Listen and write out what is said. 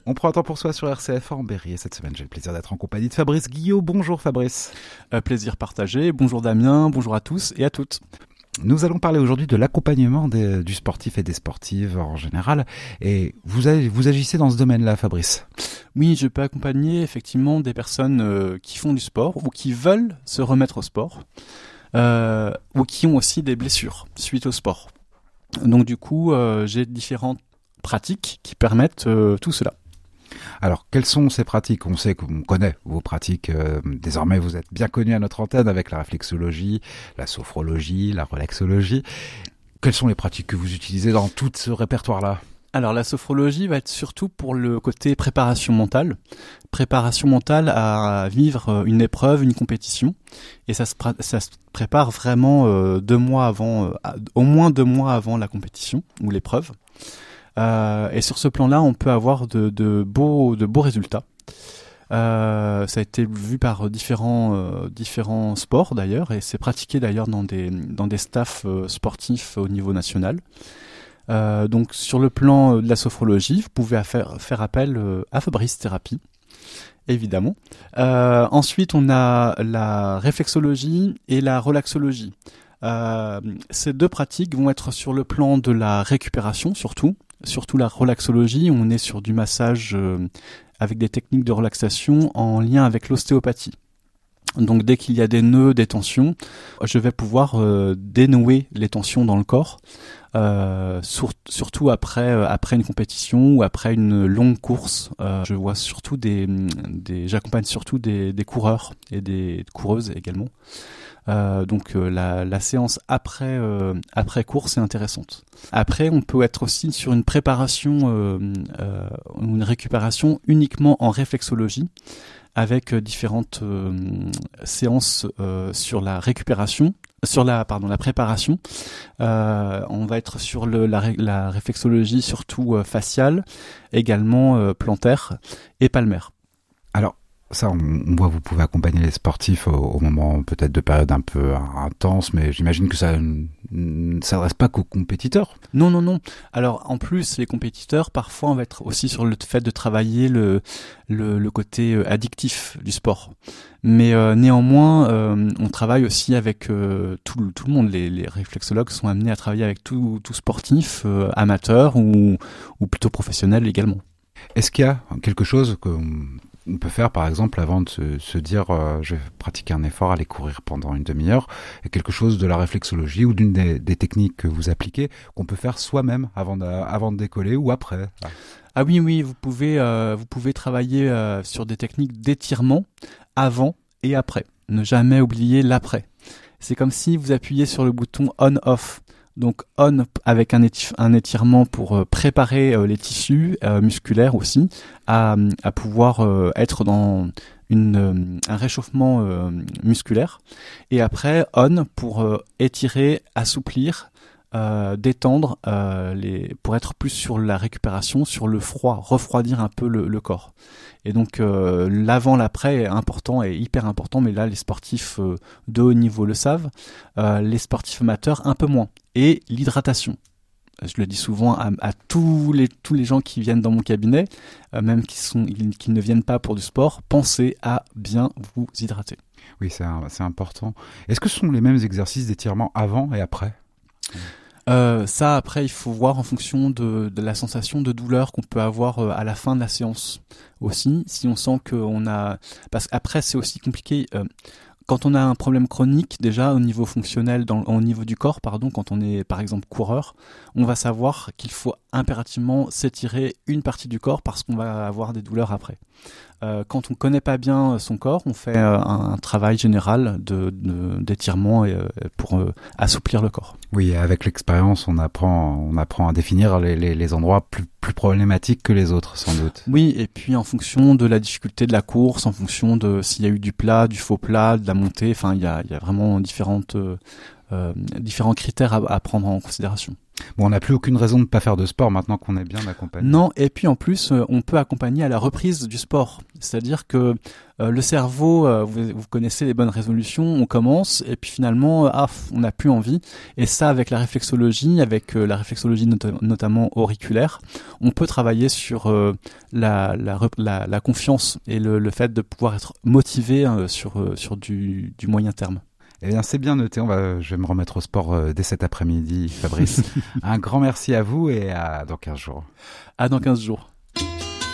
On prend un temps pour soi sur RCF en Berry et cette semaine j'ai le plaisir d'être en compagnie de Fabrice Guillot. Bonjour Fabrice. Plaisir partagé, bonjour Damien, bonjour à tous et à toutes. Nous allons parler aujourd'hui de l'accompagnement du sportif et des sportives en général. Et vous agissez dans ce domaine-là, Fabrice? Oui, je peux accompagner effectivement des personnes qui font du sport ou qui veulent se remettre au sport ou qui ont aussi des blessures suite au sport. Donc du coup, j'ai différentes pratiques qui permettent tout cela. Alors, quelles sont ces pratiques? On sait qu'on connaît vos pratiques. Désormais, vous êtes bien connus à notre antenne avec la réflexologie, la sophrologie, la relaxologie. Quelles sont les pratiques que vous utilisez dans tout ce répertoire-là? Alors, la sophrologie va être surtout pour le côté préparation mentale. Préparation mentale à vivre une épreuve, une compétition. Et ça se prépare vraiment 2 mois avant, au moins 2 mois avant la compétition ou l'épreuve. Et sur ce plan-là, on peut avoir de beaux résultats. Ça a été vu par différents sports d'ailleurs, et c'est pratiqué d'ailleurs dans des staffs sportifs au niveau national. Donc sur le plan de la sophrologie, vous pouvez faire appel à Fabrice Thérapie, évidemment. Ensuite, on a la réflexologie et la relaxologie. Ces 2 pratiques vont être sur le plan de la récupération surtout la relaxologie. On est sur du massage avec des techniques de relaxation en lien avec l'ostéopathie. Donc dès qu'il y a des nœuds, des tensions, je vais pouvoir dénouer les tensions dans le corps, surtout après une compétition ou après une longue course. Je vois surtout j'accompagne surtout des coureurs et des coureuses également. Donc la séance après course est intéressante. Après, on peut être aussi sur une préparation, une récupération uniquement en réflexologie, avec différentes séances sur la récupération, la préparation. On va être sur la réflexologie surtout faciale, également plantaire et palmaire. Alors, ça, on voit, vous pouvez accompagner les sportifs au moment peut-être de périodes un peu intenses, mais j'imagine que ça ne s'adresse pas qu'aux compétiteurs. Non. Alors, en plus, les compétiteurs, parfois, on va être aussi sur le fait de travailler le côté addictif du sport. Mais néanmoins, on travaille aussi avec tout le monde. Les réflexologues sont amenés à travailler avec tout sportif, amateur ou plutôt professionnel également. Est-ce qu'il y a quelque chose qu'on peut faire, par exemple, avant de se dire je vais pratiquer un effort, aller courir pendant une demi-heure, et quelque chose de la réflexologie ou d'une des techniques que vous appliquez qu'on peut faire soi-même avant de décoller ou après? Ah oui, vous pouvez travailler sur des techniques d'étirement avant et après. Ne jamais oublier l'après. C'est comme si vous appuyez sur le bouton on/off. Donc on avec un étirement pour préparer les tissus musculaires aussi à pouvoir être dans un réchauffement musculaire, et après on pour étirer, assouplir, détendre pour être plus sur la récupération, sur le froid, refroidir un peu le corps. Et donc l'avant, l'après est important et hyper important, mais là les sportifs de haut niveau le savent, les sportifs amateurs un peu moins. Et l'hydratation. Je le dis souvent à tous les gens qui viennent dans mon cabinet, même qui ne viennent pas pour du sport, pensez à bien vous hydrater. Oui, c'est important. Est-ce que ce sont les mêmes exercices d'étirement avant et après ? Ça, après, il faut voir en fonction de la sensation de douleur qu'on peut avoir à la fin de la séance. Aussi, si on sent qu'on a... Parce qu'après, c'est aussi compliqué... Quand on a un problème chronique, déjà au niveau fonctionnel, au niveau du corps, quand on est par exemple coureur, on va savoir qu'il faut impérativement s'étirer une partie du corps parce qu'on va avoir des douleurs après. Quand on connaît pas bien son corps, on fait un travail général d'étirement pour assouplir le corps. Oui, avec l'expérience, on apprend à définir les endroits plus problématiques que les autres, sans doute. Oui, et puis en fonction de la difficulté de la course, en fonction de s'il y a eu du plat, du faux plat, de la montée, enfin il y a vraiment différents critères à prendre en considération. Bon, on n'a plus aucune raison de ne pas faire de sport maintenant qu'on est bien accompagné. Non, et puis en plus, on peut accompagner à la reprise du sport. C'est-à-dire que le cerveau, vous connaissez les bonnes résolutions, on commence, et puis finalement, on n'a plus envie. Et ça, avec la réflexologie, notamment auriculaire, on peut travailler sur la confiance et le fait de pouvoir être motivé sur du moyen terme. Eh bien, c'est bien noté. Je vais me remettre au sport dès cet après-midi, Fabrice. Un grand merci à vous et à dans 15 jours. À dans 15 jours.